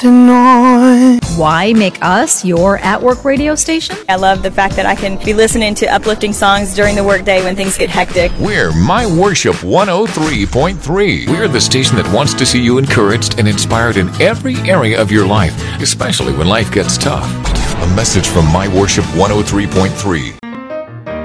Why make us your at-work radio station? I love the fact that I can be listening to uplifting songs during the workday when things get hectic. We're My Worship 103.3. We're the station that wants to see you encouraged and inspired in every area of your life, especially when life gets tough. A message from My Worship 103.3.